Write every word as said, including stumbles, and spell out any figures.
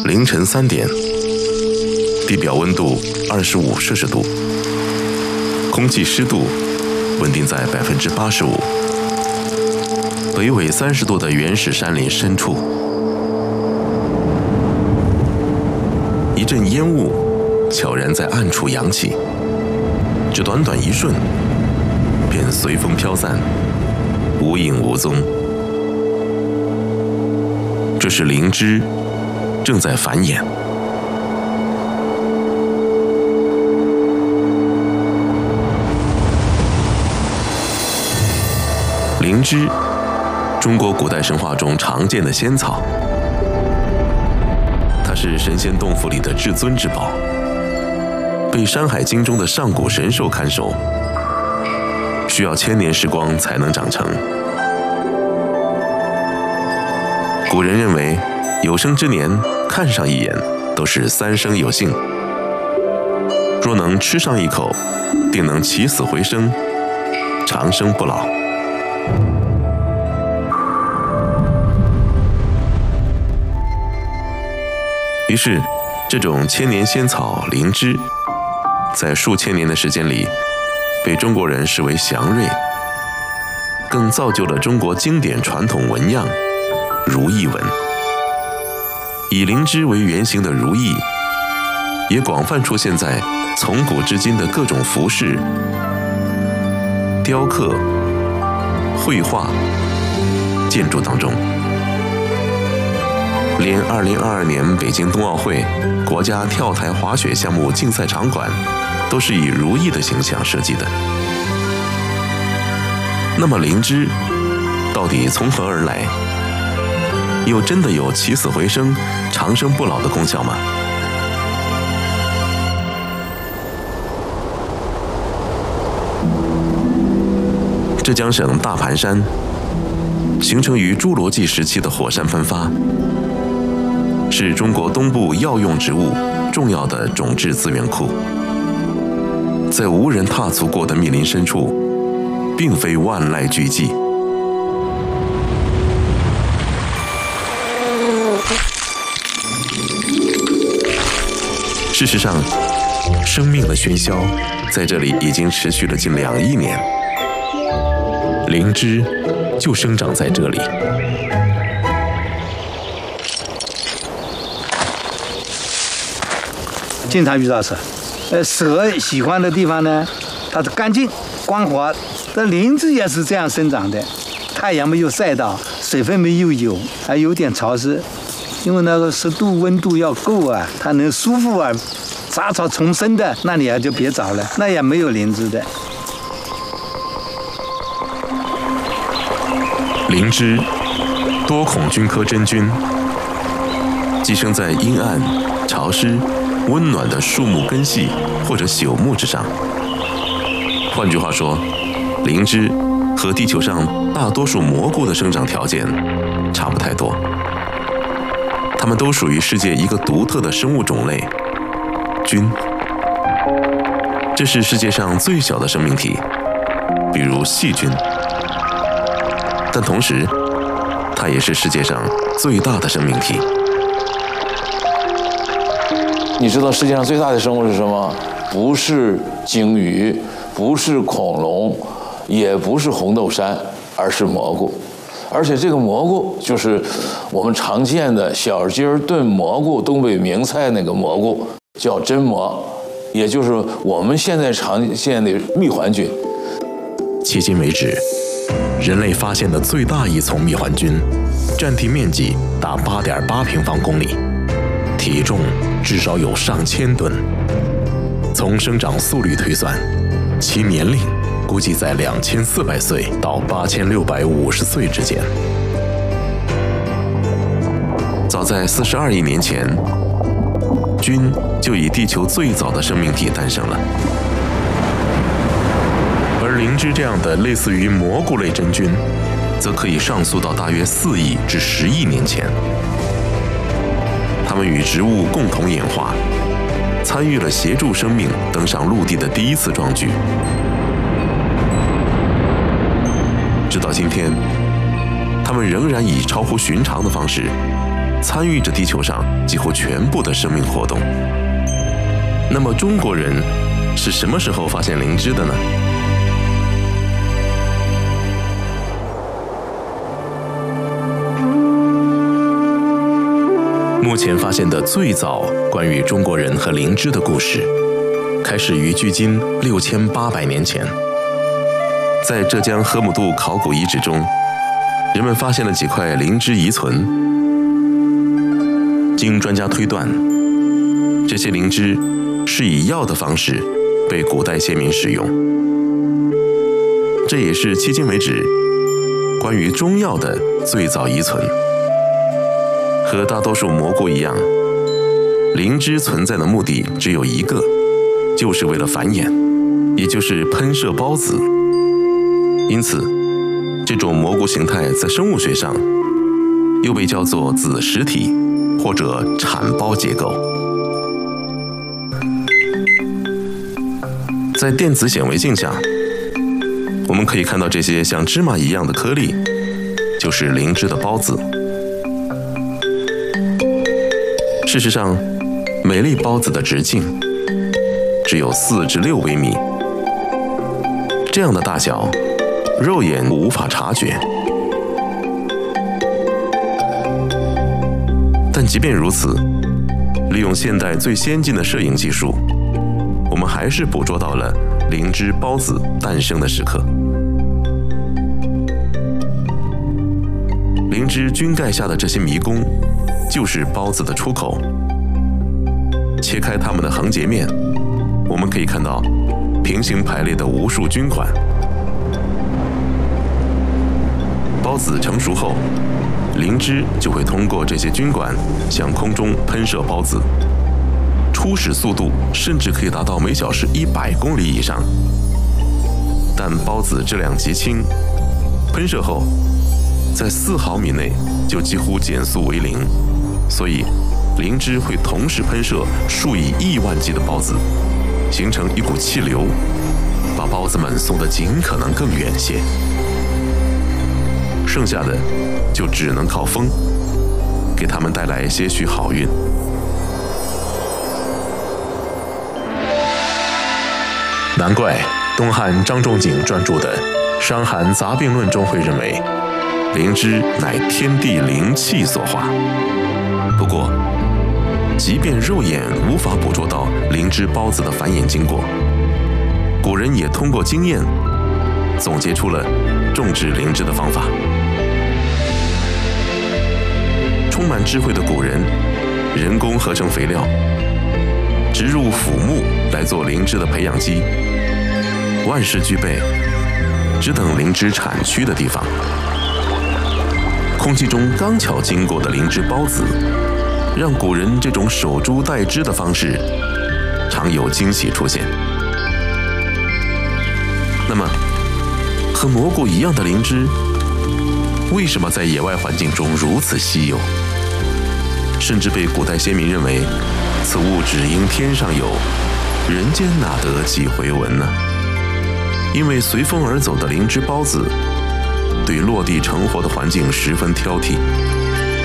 凌晨三点，地表温度二十五摄氏度，空气湿度稳定在百分之八十五。北纬三十度的原始山林深处，一阵烟雾悄然在暗处扬起，只短短一瞬，便随风飘散，无影无踪。这是灵芝正在繁衍。灵芝，中国古代神话中常见的仙草，它是神仙洞府里的至尊之宝，被《山海经》中的上古神兽看守，需要千年时光才能长成。古人认为，有生之年看上一眼都是三生有幸，若能吃上一口，定能起死回生，长生不老。于是，这种千年仙草灵芝，在数千年的时间里，被中国人视为祥瑞，更造就了中国经典传统纹样如意纹。以灵芝为原型的如意，也广泛出现在从古至今的各种服饰、雕刻、绘画、建筑当中。连二零二二年北京冬奥会国家跳台滑雪项目竞赛场馆都是以如意的形象设计的。那么灵芝到底从何而来？又真的有起死回生、长生不老的功效吗？浙江省大盘山形成于侏罗纪时期的火山喷发，是中国东部药用植物重要的种质资源库。在无人踏足过的密林深处，并非万籁俱寂。事实上，生命的喧嚣在这里已经持续了近两亿年。灵芝就生长在这里。 经常遇到蛇，呃，蛇喜欢的地方呢，它是干净、光滑。这灵芝也是这样生长的，太阳没有晒到，水分没有有，还有点潮湿，因为那个湿度、温度要够啊，它能舒服啊。杂草丛生的那里啊就别找了，那也没有灵芝的。 灵芝，多孔菌科真菌，寄生在阴暗、潮湿、温暖的树木根系或者朽木之上。换句话说，灵芝和地球上大多数蘑菇的生长条件差不太多。它们都属于世界一个独特的生物种类——菌。这是世界上最小的生命体，比如细菌。但同时，它也是世界上最大的生命体。 你知道世界上最大的生物是什么？不是鲸鱼，不是恐龙，也不是红豆杉，而是蘑菇。而且这个蘑菇就是我们常见的小鸡儿炖蘑菇，东北名菜那个蘑菇，叫真蘑，也就是我们现在常见的蜜环菌。 迄今为止，人类发现的最大一丛蜜环菌，占地面积达八点八平方公里，体重至少有上千吨。从生长速率推算，其年龄估计在两千四百岁到八千六百五十岁之间。早在四十二亿年前，菌就以地球最早的生命体诞生了。而灵芝这样的类似于蘑菇类真菌，则可以上溯到大约四亿至十亿年前。它们与植物共同演化，参与了协助生命登上陆地的第一次壮举。直到今天，它们仍然以超乎寻常的方式参与着地球上几乎全部的生命活动。那么中国人是什么时候发现灵芝的呢？目前发现的最早关于中国人和灵芝的故事，开始于距今六千八百年前。在浙江河姆渡考古遗址中，人们发现了几块灵芝遗存。经专家推断，这些灵芝是以药的方式被古代先民使用。这也是迄今为止关于中药的最早遗存。和大多数蘑菇一样，灵芝存在的目的只有一个，就是为了繁衍，也就是喷射孢子。因此，这种蘑菇形态在生物学上又被叫做子实体或者产孢结构。在电子显微镜下，我们可以看到这些像芝麻一样的颗粒，就是灵芝的孢子。事实上，每粒孢子的直径只有四至六微米，这样的大小，肉眼无法察觉。但即便如此，利用现代最先进的摄影技术，我们还是捕捉到了灵芝孢子诞生的时刻。灵芝菌盖下的这些迷宫，就是孢子的出口。切开它们的横截面，我们可以看到平行排列的无数菌管。孢子成熟后，灵芝就会通过这些菌管向空中喷射孢子，初始速度甚至可以达到每小时一百公里以上。但孢子质量极轻，喷射后在四毫米内就几乎减速为零，所以灵芝会同时喷射数以亿万计的孢子，形成一股气流，把孢子们送得尽可能更远些。剩下的就只能靠风，给他们带来些许好运。难怪东汉张仲景撰著的《伤寒杂病论》中会认为，灵芝乃天地灵气所化。不过，即便肉眼无法捕捉到灵芝孢子的繁衍经过，古人也通过经验总结出了种植灵芝的方法。充满智慧的古人，人工合成肥料，植入腐木来做灵芝的培养基，万事俱备，只等灵芝产区的地方。空气中刚巧经过的灵芝孢子，让古人这种守株待枝的方式常有惊喜出现。那么，和蘑菇一样的灵芝，为什么在野外环境中如此稀有？甚至被古代先民认为，此物只应天上有，人间哪得几回闻呢？因为随风而走的灵芝孢子，对落地成活的环境十分挑剔，